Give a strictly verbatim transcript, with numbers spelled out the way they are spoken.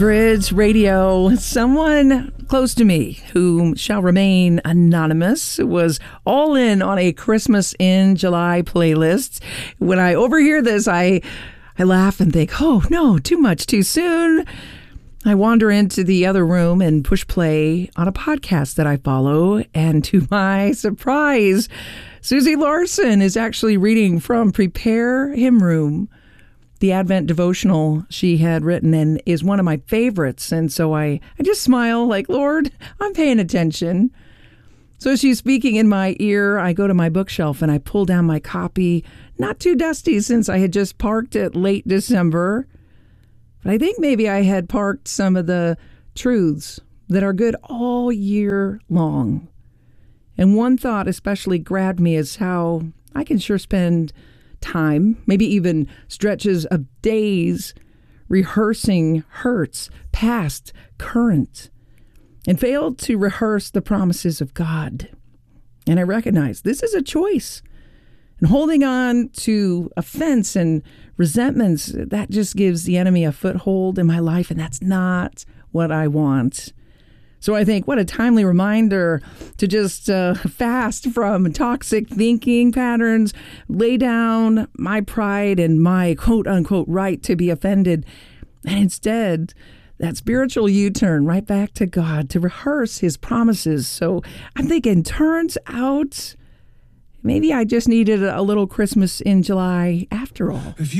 Bridge Radio. Someone close to me, who shall remain anonymous, was all in on a Christmas in July playlist. When I overhear this, I I laugh and think, oh no, too much too soon. I wander into the other room and push play on a podcast that I follow, and to my surprise, Susie Larson is actually reading from Prepare Him Room, the Advent devotional she had written, and is one of my favorites. And so I, I just smile like, Lord, I'm paying attention. So she's speaking in my ear. I go to my bookshelf and I pull down my copy, not too dusty since I had just parked it late December. But I think maybe I had parked some of the truths that are good all year long. And one thought especially grabbed me is how I can sure spend time, maybe even stretches of days, rehearsing hurts, past, current, and failed to rehearse the promises of God. And I recognize this is a choice. And holding on to offense and resentments, that just gives the enemy a foothold in my life, and that's not what I want. So I think what a timely reminder to just uh, fast from toxic thinking patterns, lay down my pride and my quote-unquote right to be offended, and instead that spiritual U-turn right back to God to rehearse his promises. So I'm thinking, turns out maybe I just needed a little Christmas in July after all. If you